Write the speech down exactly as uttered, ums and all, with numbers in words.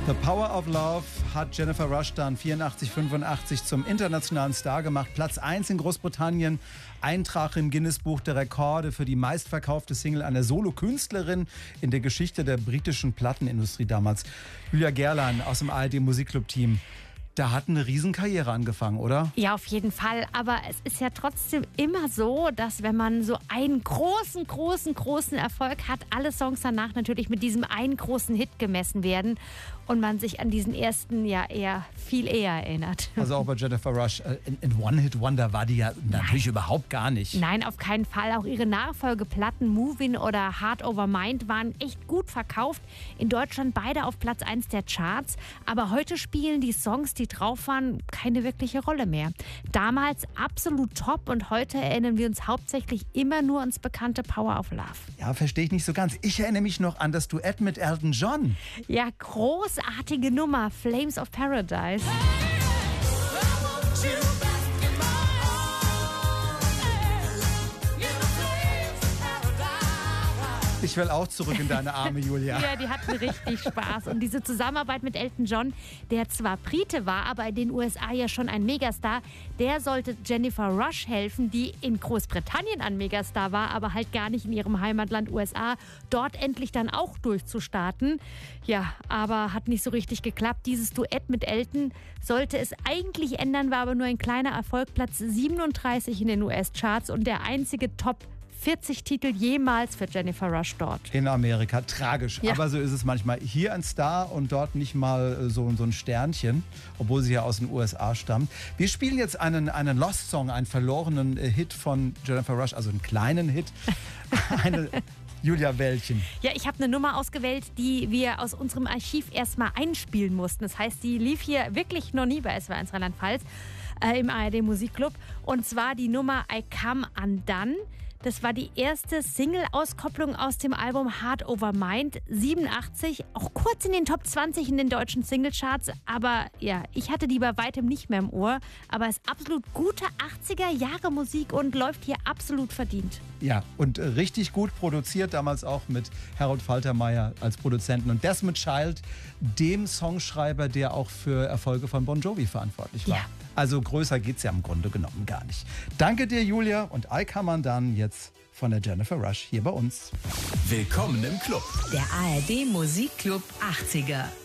The Power of Love hat Jennifer Rush dann vierundachtzig, fünfundachtzig zum internationalen Star gemacht. Platz eins in Großbritannien, Eintrag im Guinness-Buch der Rekorde für die meistverkaufte Single einer Solo-Künstlerin in der Geschichte der britischen Plattenindustrie damals. Julia Gerlan aus dem A R D-Musikclub-Team. Da hat eine Riesenkarriere angefangen, oder? Ja, auf jeden Fall. Aber es ist ja trotzdem immer so, dass wenn man so einen großen, großen, großen Erfolg hat, alle Songs danach natürlich mit diesem einen großen Hit gemessen werden und man sich an diesen ersten ja eher viel eher erinnert. Also auch bei Jennifer Rush, in One-Hit-Wonder war die ja natürlich Nein. überhaupt gar nicht. Nein, auf keinen Fall. Auch ihre Nachfolgeplatten Movin' oder Heart Over Mind waren echt gut verkauft. In Deutschland beide auf Platz eins der Charts. Aber heute spielen die Songs, die drauf waren, keine wirkliche Rolle mehr. Damals absolut top und heute erinnern wir uns hauptsächlich immer nur ans bekannte Power of Love. Ja, verstehe ich nicht so ganz. Ich erinnere mich noch an das Duett mit Elton John. Ja, großartige Nummer, Flames of Paradise. Ich will auch zurück in deine Arme, Julia. Ja, die hatten richtig Spaß. Und diese Zusammenarbeit mit Elton John, der zwar Brite war, aber in den U S A ja schon ein Megastar, der sollte Jennifer Rush helfen, die in Großbritannien ein Megastar war, aber halt gar nicht in ihrem Heimatland U S A, dort endlich dann auch durchzustarten. Ja, aber hat nicht so richtig geklappt. Dieses Duett mit Elton sollte es eigentlich ändern, war aber nur ein kleiner Erfolg. Platz siebenunddreißig in den U S-Charts und der einzige Top vierzig Titel jemals für Jennifer Rush dort. In Amerika, tragisch. Ja. Aber so ist es manchmal. Hier ein Star und dort nicht mal so, so ein Sternchen, obwohl sie ja aus den U S A stammt. Wir spielen jetzt einen, einen Lost Song, einen verlorenen Hit von Jennifer Rush, also einen kleinen Hit. Eine Julia, welchen? Ja, ich habe eine Nummer ausgewählt, die wir aus unserem Archiv erstmal einspielen mussten. Das heißt, die lief hier wirklich noch nie bei S W R eins Rheinland-Pfalz äh, im A R D-Musikclub. Und zwar die Nummer I Come Undone. Das war die erste Single-Auskopplung aus dem Album Heart Over Mind, siebenundachtzig, auch kurz in den Top zwanzig in den deutschen Singlecharts. Aber ja, ich hatte die bei weitem nicht mehr im Ohr. Aber es ist absolut gute achtziger-Jahre-Musik und läuft hier absolut verdient. Ja, und richtig gut produziert, damals auch mit Harold Faltermeyer als Produzenten. Und Desmond Child, dem Songschreiber, der auch für Erfolge von Bon Jovi verantwortlich war. Ja. Also größer geht's ja im Grunde genommen gar nicht. Danke dir, Julia, und I Come Undone jetzt von der Jennifer Rush hier bei uns. Willkommen im Club. Der A R D Musikclub achtziger.